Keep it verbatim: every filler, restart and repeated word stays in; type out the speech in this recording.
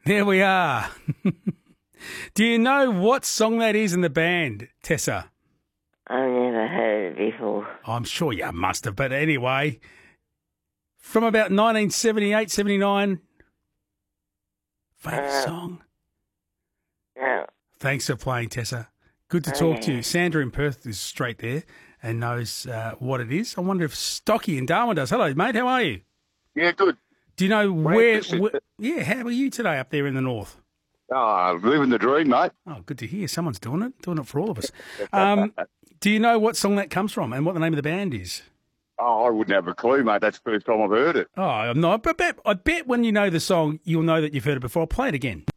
There we are. Do you know what song that is in the band, Tessa? I've never heard it before. I'm sure you must have, but anyway, from about nineteen seventy-eight, seventy-nine, famous Uh, song. No. Thanks for playing, Tessa. Good to talk to you. Sandra in Perth is straight there and knows uh, what it is. I wonder if Stocky in Darwin does. Hello, mate. How are you? Yeah, good. Do you know where, Breakfast, where... Yeah, how are you today up there in the north? Oh, living the dream, mate. Oh, good to hear. Someone's doing it. Doing it for all of us. Um, do you know what song that comes from and what the name of the band is? Oh, I wouldn't have a clue, mate. That's the first time I've heard it. Oh, I'm not. But I bet, I bet when you know the song, you'll know that you've heard it before. I'll play it again.